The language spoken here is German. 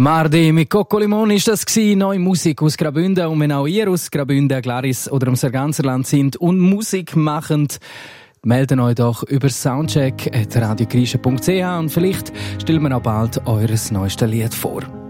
Mardi mit Coccolimon ist das gewesen. Neue Musik aus Graubünden. Und wenn auch ihr aus Graubünden, Glaris oder im Sarganserland sind und Musik machend, melden euch doch über soundcheck@radiokrische.ch und vielleicht stellen wir auch bald eures neuestes Lied vor.